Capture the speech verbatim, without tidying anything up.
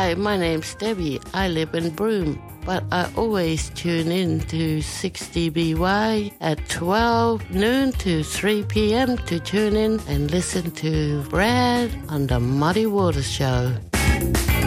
Hi, my name's Debbie. I live in Broome, but I always tune in to sixty B Y at twelve noon to three p.m. to tune in and listen to Brad on the Muddy Waters Show.